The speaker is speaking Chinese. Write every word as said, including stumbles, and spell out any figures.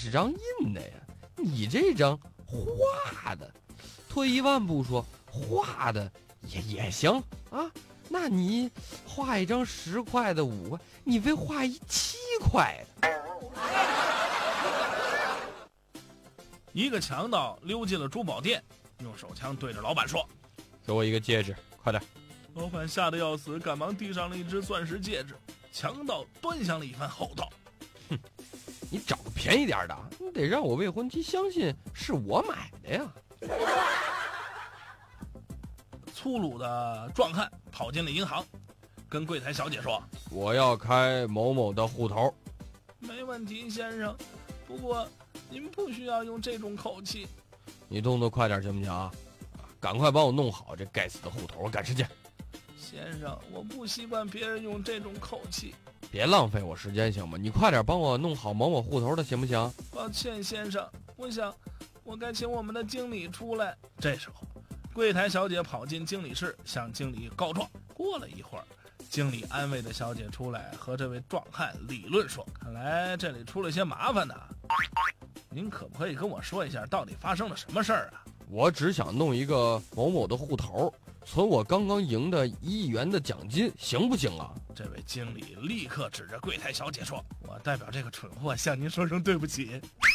是张印的呀，你这张画的。退一万步说，画的也也行啊。那你画一张十块的、五块，你非画一七块的。 一个强盗溜进了珠宝店，用手枪对着老板说：“ 给我一个戒指，快点！” 老板吓得要死，赶忙递上了一只钻石戒指。强盗端详了一番后道：“ 哼，你找个便宜点的，你得让我未婚妻相信是我买的呀。” 粗鲁的壮汉跑进了银行，跟柜台小姐说：“ 我要开某某的户头。”“ 没问题，先生，不过您不需要用这种口气。”“ 你动作快点行不行啊？赶快帮我弄好这该死的户头，我赶时间。”“ 先生，我不习惯别人用这种口气。”“ 别浪费我时间行吗？你快点帮我弄好某某户头的行不行？”“ 抱歉，先生，我想我该请我们的经理出来。”这时候柜台小姐跑进经理室，向经理告状。过了一会儿，经理安慰的小姐出来，和这位壮汉理论说：“看来这里出了些麻烦呢，您可不可以跟我说一下，到底发生了什么事儿啊？”“ 我只想弄一个某某的户头，存我刚刚赢的一亿元的奖金，行不行啊？” 这位经理立刻指着柜台小姐说：“我代表这个蠢货向您说声对不起。”